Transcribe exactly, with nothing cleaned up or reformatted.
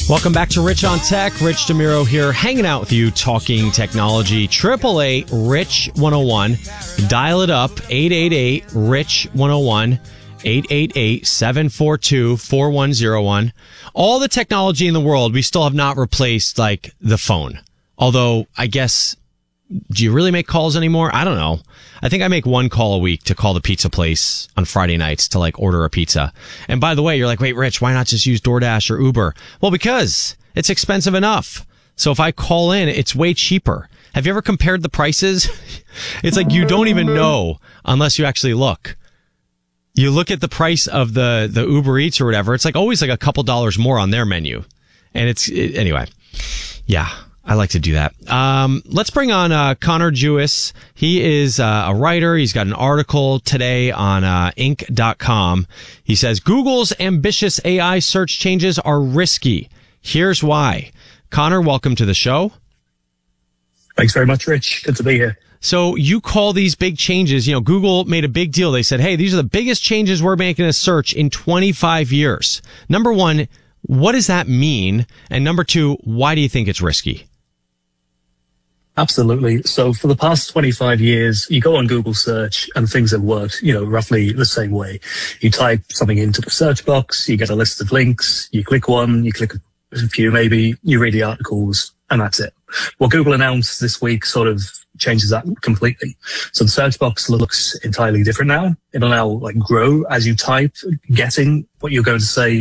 Welcome back to Rich on Tech. Rich DeMiro here, hanging out with you, talking technology. triple A Rich one oh one. Dial it up, eight eight eight Rich one oh one, eight eight eight, seven four two, four one zero one. All the technology in the world, we still have not replaced, like, the phone. Although, I guess, do you really make calls anymore? I don't know. I think I make one call a week to call the pizza place on Friday nights to, like, order a pizza. And by the way, you're like, wait, Rich, why not just use DoorDash or Uber? Well, because it's expensive enough. So if I call in, it's way cheaper. Have you ever compared the prices? It's like you don't even know unless you actually look. You look at the price of the, the Uber Eats or whatever. It's like always like a couple dollars more on their menu. And it's, it, anyway. Yeah. I like to do that. Um, let's bring on uh, Connor Jewis. He is uh, a writer. He's got an article today on uh, Inc dot com. He says, Google's ambitious A I search changes are risky. Here's why. Connor, welcome to the show. Thanks very much, Rich. Good to be here. So you call these big changes, you know, Google made a big deal. They said, hey, these are the biggest changes we're making in search in twenty-five years. Number one, what does that mean? And number two, why do you think it's risky? Absolutely. So for the past twenty-five years, you go on Google search and things have worked, you know, roughly the same way. You type something into the search box, you get a list of links, you click one, you click a few maybe, you read the articles, and that's it. What Google announced this week sort of changes that completely. So the search box looks entirely different now. It'll now like grow as you type, getting what you're going to say